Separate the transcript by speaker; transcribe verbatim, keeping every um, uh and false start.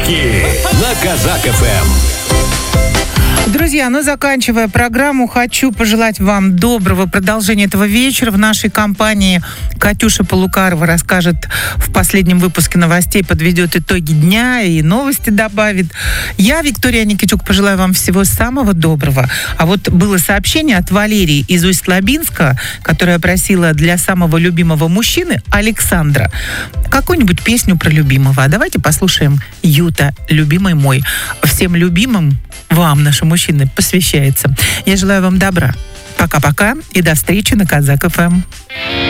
Speaker 1: Подарки на Казак эф эм.
Speaker 2: Друзья, ну заканчивая программу, хочу пожелать вам доброго продолжения этого вечера. В нашей компании Катюша Полукарова расскажет в последнем выпуске новостей, подведет итоги дня и новости добавит. Я, Виктория Никитюк, пожелаю вам всего самого доброго. А вот было сообщение от Валерии из Усть-Лабинска, которая просила для самого любимого мужчины Александра какую-нибудь песню про любимого. А давайте послушаем Юта, любимый мой. Всем любимым вам, наши мужчины, посвящается. Я желаю вам добра. Пока-пока и до встречи на Казак эф эм.